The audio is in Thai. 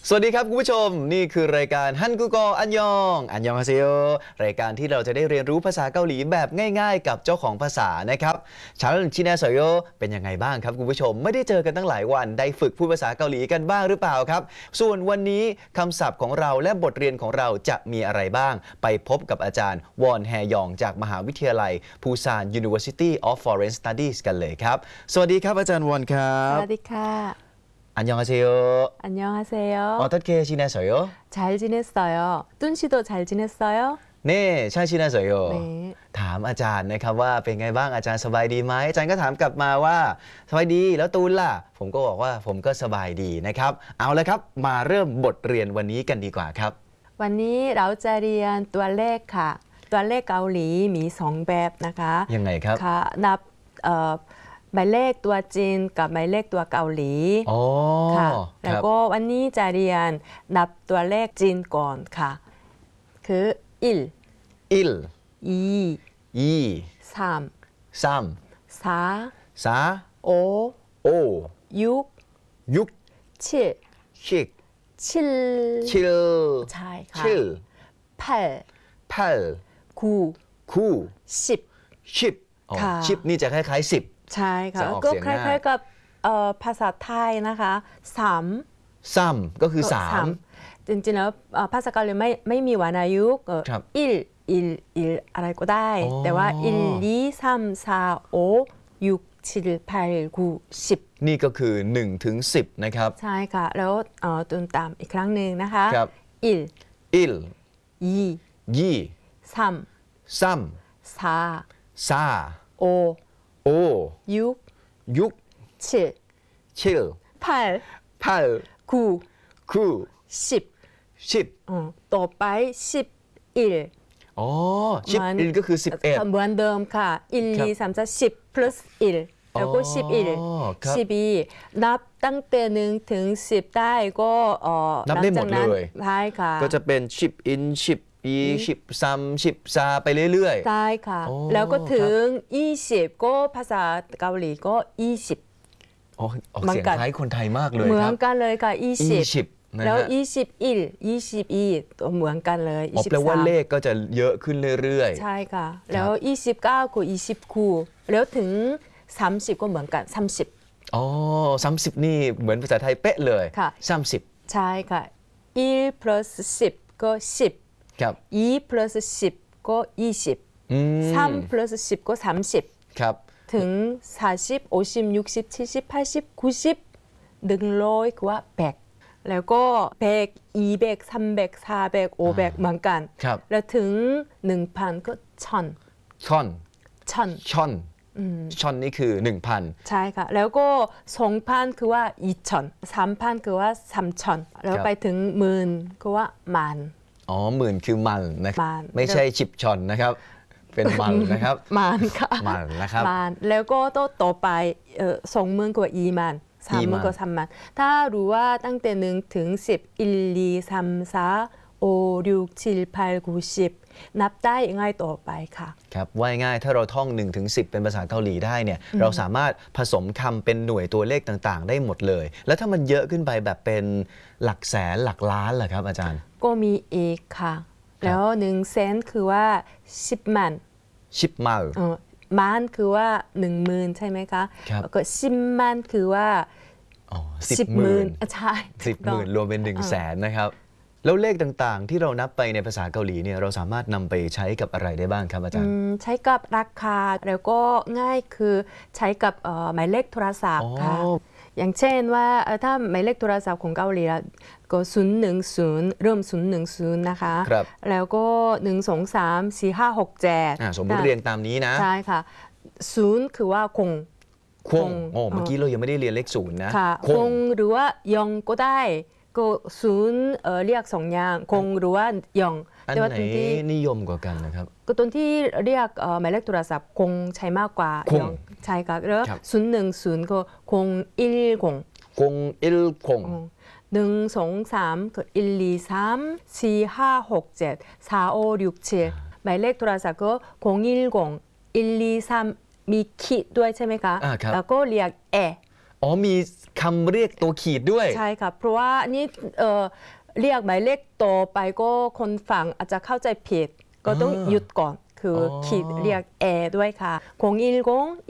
สวัสดีครับคุณผู้ชมนี่คือรายการฮันกุโกอันยองฮาเซโยรายการที่เราจะได้เรียนรู้ภาษาเกาหลีแบบง่ายๆกับเจ้าของภาษานะครับฉันชินาเซโยเป็นยังไงบ้างครับคุณผู้ชมไม่ได้เจอกันตั้งหลายวันได้ฝึกพูดภาษาเกาหลีกันบ้างหรือเปล่าครับส่วนวันนี้คำศัพท์ของเราและบทเรียนของเราจะมีอะไรบ้างไปพบกับอาจารย์วอนแฮยองจากมหาวิทยาลัยปูซาน University of Foreign Studies กันเลยครับสวัสดีครับอาจารย์วอนครับสวัสดีค่ะ 안녕하세요. 안녕하세요. 어떻게 지내세요? 잘 지냈어요. 뚠 씨도 잘 지냈어요? 네, 잘 지내세요. 네. ถามอาจารย์นะครับว่าเป็นไงบ้างอาจารย์สบายดีไหมอาจารย์ก็ถามกลับมาว่าสบายดีแล้วตูนล่ะผมก็บอกว่าผมก็สบายดีนะครับเอาละครับมาเริ่มบทเรียนวันนี้กันดีกว่าครับวันนี้เราจะเรียนตัวเลขค่ะตัวเลขเกาหลีมี2แบบนะคะยังไงครับค่ะนับหมายเลขตัวจีนกับหมายเลขตัวเกาหลีค่ะแล้วก็วันนี้จะเรียนนับตัวเลขจีนก่อนค่ะคือ1 2 3 4 5 6 7 7 ใช่ค่ะ8 9 10 ค่ะ10นี่จะคล้ายๆ10 ใช่ค่ะก็คล้ายๆกับภาษาไทยนะคะ 3ก็คือ3 จริงๆแล้วภาษาเกาหลีไม่มีวรรณยุกต์1อะไรก็ได้แต่ว่า1 2 3 4 5 6 7 8 9 10 นี่ก็คือ1ถึง10นะครับใช่ค่ะแล้วตุนตามอีกครั้งหนึ่งนะคะครับ 1 2 3 4 5 6 7 8 9 10 ต่อไป11 อ๋อ11ก็คือ11 เหมือนเดิมค่ะ1 2 3 4 10 plus 1แล้วก็12นับตั้งแต่1ถึง10ได้ก็นับได้หมดเลยใช่ค่ะก็จะเป็น10 10 3 10ไปเรื่อยๆใช่ค่ะแล้วก็ถึง20ก็ภาษาเกาหลีก็20 ออกเสียงคล้ายคนไทยมากเลยเหมือนกันเลยค่ะ 20 แล้ว21 22เหมือนกันเลย 23แปลว่าเลขก็จะเยอะขึ้นเรื่อยๆใช่ค่ะแล้ว29ก็29แล้วถึง30ก็เหมือนกัน30 อ๋อ30นี่เหมือนภาษาไทยเป๊ะเลย30 ใช่ค่ะ1 plus 10ก็10 ครับ 2 plus 10ก็20 3 plus 10ก็30 ครับถึง40 50 60 70 80 90 100คือว่า100แล้วก็100 200 300 400 500เหมือนกันแล้วถึง 1,000 ก็ช่อนนี่คือ 1,000 ใช่ค่ะแล้วก็ 2,000 คือว่า 2,000 3,000 คือว่า 3,000 แล้วไปถึงหมื่นคือว่ามันอ๋อหมื่นคือมันนะครับไม่ใช่ฉิบชอนนะครับเป็นมันนะครับมันค่ะมันนะครับมันแล้วก็ต่อไป20,000กว่า2,000 30,000ก็3,000ถ้ารู้ว่าตั้งแต่1ถึง10 1 2 3 4 5 6 7 8 9 10นับได้ง่ายต่อไปค่ะครับว่าง่ายถ้าเราท่อง1ถึง10เป็นภาษาเกาหลีได้เนี่ยเราสามารถผสมคำเป็นหน่วยตัวเลขต่างๆได้หมดเลยแล้วถ้ามันเยอะขึ้นไปแบบเป็นหลักแสนหลักล้านล่ะครับอาจารย์ก็มีอีกค่ะแล้ว100,000คือว่า10 มันมันคือว่า 10,000 ใช่ไหมคะแล้วก็10 มันคือว่า10,000ใช่ 10,000รวมเป็น100,000นะครับแล้วเลขต่างๆที่เรานับไปในภาษาเกาหลีเนี่ยเราสามารถนำไปใช้กับอะไรได้บ้างครับอาจารย์ใช้กับราคาแล้วก็ง่ายคือใช้กับหมายเลขโทรศัพท์ค่ะอย่างเช่นว่าถ้าหมายเลขโทรศัพท์ของเกาหลีก็010เริ่ม010นะคะแล้วก็1 2 3 4 5 6 7 สมมติเรียงตามนี้นะใช่ค่ะ0คือว่าคงเมื่อกี้เรายังไม่ได้เรียนเลข0นะคงหรือว่ายองก็ได้ก็0เรียก2อย่างคงหรือว่ายองอันไหนนิยมกว่ากันนะครับก็ตัวที่เรียกหมายเลขโทรศัพท์คงใช้มากกว่ายองใช่ค่ะแล้ว010ก็คง1 2 3ก็1 2 3 4 5 6 7 4 5 6 7หมายเลขโทรศัพท์ก็010 1 2 3มีขีดด้วยใช่ไหมคะแล้วก็เรียกอ๋อมีคำเรียกตัวขีดด้วยใช่ค่ะเพราะว่านี่เรียกหมายเลขโตไปก็คนฟังอาจจะเข้าใจผิดก็ต้องหยุดก่อนคือขีดเรียกแอด้วยค่ะ010